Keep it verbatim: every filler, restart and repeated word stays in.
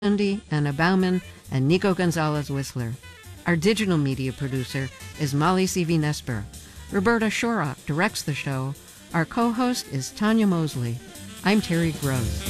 Andy, Anna Bauman, and Nico Gonzalez-Whistler. Our digital media producer is Molly C V. Nesper. Roberta Shorrock directs the show. Our co-host is Tanya Mosley. I'm Terry Gross.